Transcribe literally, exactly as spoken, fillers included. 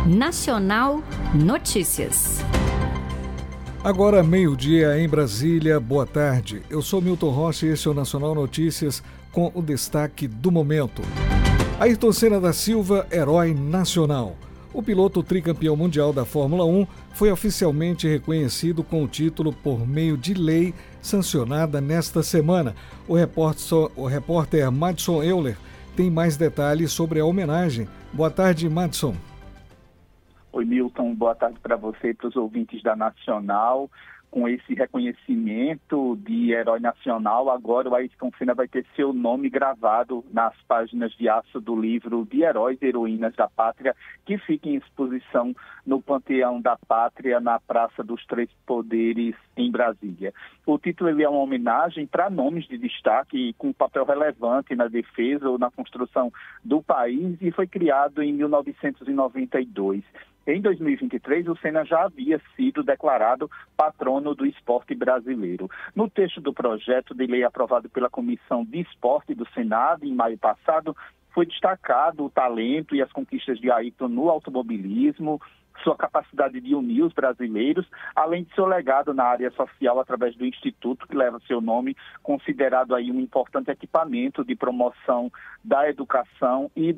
Nacional Notícias. Agora meio-dia em Brasília, boa tarde. Eu sou Milton Rocha e esse é o Nacional Notícias com o destaque do momento. Ayrton Senna da Silva, herói nacional. O piloto tricampeão mundial da Fórmula um foi oficialmente reconhecido com o título por meio de lei sancionada nesta semana. O repórter, o repórter Madison Euler tem mais detalhes sobre a homenagem. Boa tarde, Madison. Oi, Milton. Boa tarde para você e para os ouvintes da Nacional. Com esse reconhecimento de herói nacional, agora o Ayrton Senna vai ter seu nome gravado nas páginas de aço do livro de Heróis e Heroínas da Pátria, que fica em exposição no Panteão da Pátria, na Praça dos Três Poderes, em Brasília. O título ele é uma homenagem para nomes de destaque com papel relevante na defesa ou na construção do país e foi criado em mil novecentos e noventa e dois. Em dois mil e vinte e três, o Senna já havia sido declarado patrono do esporte brasileiro. No texto do projeto de lei aprovado pela Comissão de Esporte do Senado, em maio passado, foi destacado o talento e as conquistas de Ayrton no automobilismo, sua capacidade de unir os brasileiros, além de seu legado na área social através do Instituto, que leva seu nome, considerado aí um importante equipamento de promoção da educação e